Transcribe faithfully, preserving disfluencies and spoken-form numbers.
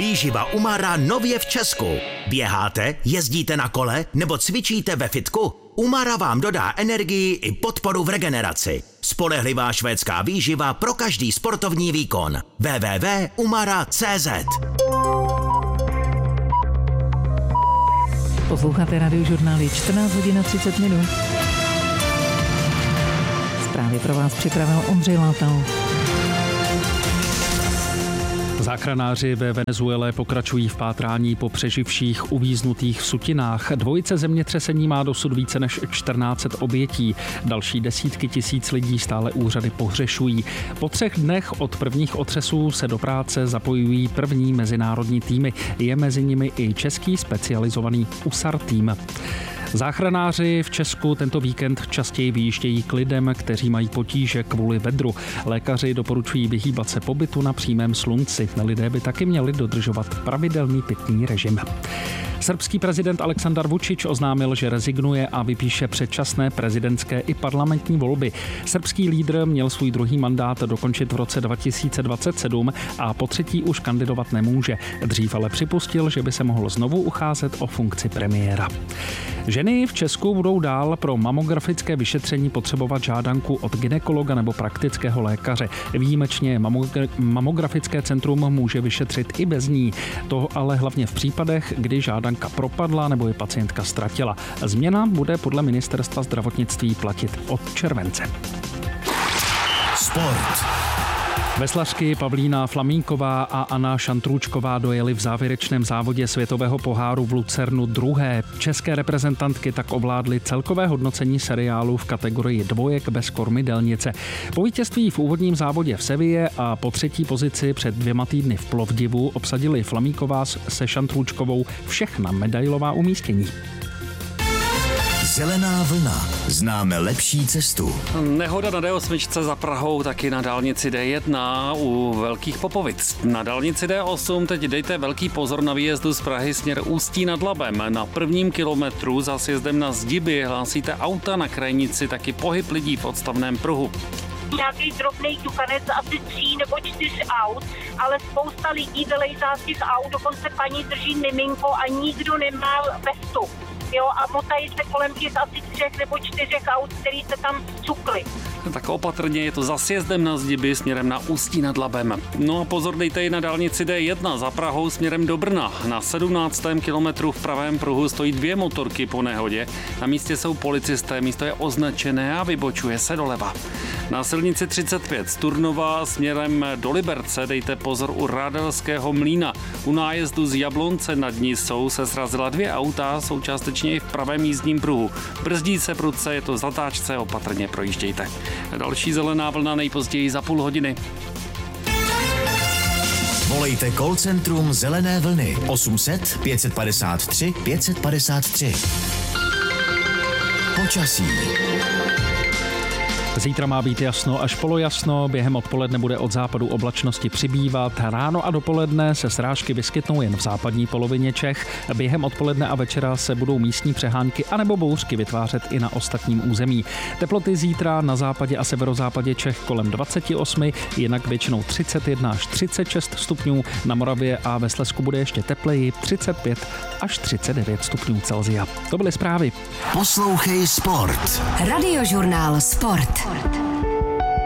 Výživa Umara nově v Česku. Běháte, jezdíte na kole nebo cvičíte ve fitku? Umara vám dodá energii i podporu v regeneraci. Spolehlivá švédská výživa pro každý sportovní výkon. w w w tečka umara tečka c z Posloucháte Radiožurnály, čtrnáct hodin a třicet minut. Zprávy pro vás připravil Ondřej Látal. Záchranáři ve Venezuele pokračují v pátrání po přeživších uvíznutých v sutinách. Dvojice zemětřesení má dosud více než čtrnáct set obětí. Další desítky tisíc lidí stále úřady pohřešují. Po třech dnech od prvních otřesů se do práce zapojují první mezinárodní týmy. Je mezi nimi i český specializovaný U S A R tým. Záchranáři v Česku tento víkend častěji vyjíždějí k lidem, kteří mají potíže kvůli vedru. Lékaři doporučují vyhýbat se pobytu na přímém slunci. Lidé by taky měli dodržovat pravidelný pitný režim. Srbský prezident Aleksandar Vučić oznámil, že rezignuje a vypíše předčasné prezidentské i parlamentní volby. Srbský lídr měl svůj druhý mandát dokončit v roce dva tisíce dvacet sedm a po třetí už kandidovat nemůže. Dřív ale připustil, že by se mohl znovu ucházet o funkci premiéra. Ženy v Česku budou dál pro mamografické vyšetření potřebovat žádanku od gynekologa nebo praktického lékaře. Výjimečně mamogra- mamografické centrum může vyšetřit i bez ní. To ale hlavně v případech, kdy žádanka propadla nebo je pacientka ztratila. Změna bude podle ministerstva zdravotnictví platit od července. Sport. Veslařky Pavlína Flamínková a Anna Šantrůčková dojeli v závěrečném závodě světového poháru v Lucernu druhé. České reprezentantky tak ovládly celkové hodnocení seriálu v kategorii dvojek bez kormidelnice. Po vítězství v úvodním závodě v Seville a po třetí pozici před dvěma týdny v Plovdivu obsadili Flamínková se Šantrůčkovou všechna medailová umístění. Zelená vlna. Známe lepší cestu. Nehoda na D osm za Prahou, taky na dálnici D jedna u Velkých Popovic. Na dálnici D osm teď dejte velký pozor na výjezdu z Prahy směr Ústí nad Labem. Na prvním kilometru za sjezdem na Zdiby hlásíte auta, na krajnici taky pohyb lidí v odstavném pruhu. Nějaký drobný ťukanec, asi tří nebo čtyř aut, ale spousta lidí vylejzá z těch aut, dokonce paní drží miminko a nikdo nemá vestu. Jo, a motají se kolem těch asi třech nebo čtyřech aut, který se tam cukli. Tak opatrně, je to za sjezdem na Zdiby směrem na Ústí nad Labem. No a pozor dejte i na dálnici D jedna za Prahou směrem do Brna. Na sedmnáctém kilometru v pravém pruhu stojí dvě motorky po nehodě. Na místě jsou policisté, místo je označené a vybočuje se doleva. Na silnici třicet pět z Turnova směrem do Liberce dejte pozor u Rádelského mlýna. U nájezdu z Jablonce nad Nisou se srazila dvě auta, jsou částečně i v pravém jízdním pruhu. Brzdí se prudce, je to zatáčce, opatrně projíždějte. Další zelená vlna nejpozději za půl hodiny. Volejte call centrum Zelené vlny osm set pět padesát tři pět padesát tři. Počasí. Zítra má být jasno až polojasno, během odpoledne bude od západu oblačnosti přibývat, ráno a dopoledne se srážky vyskytnou jen v západní polovině Čech, během odpoledne a večera se budou místní přehánky anebo bouřky vytvářet i na ostatním území. Teploty zítra na západě a severozápadě Čech kolem dvacet osm, jinak většinou třicet jedna až třicet šest stupňů, na Moravě a ve Slezsku bude ještě tepleji třicet pět až třicet devět stupňů Celsia. To byly zprávy. Poslouchej Sport. Radiožurnál Sport.